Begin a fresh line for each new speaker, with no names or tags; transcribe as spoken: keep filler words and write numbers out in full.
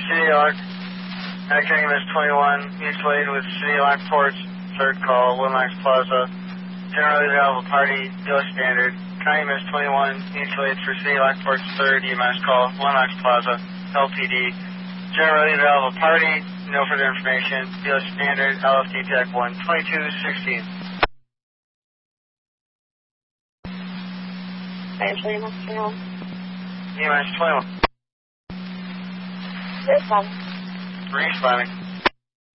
City Lock. Acting M S twenty-one, mutual aid with City Lock Ports, third call, Winmax Plaza. Generally available party, dealer standard. County M S twenty-one, mutual aid for City Lock Ports, third E M S call, Winmax Plaza, L T D. Generally available party, no further information, dealer standard, L F D Tech one twenty-two sixteen.
Actually, E M S twenty-one.
E M S twenty-one.
Respond.
Responding.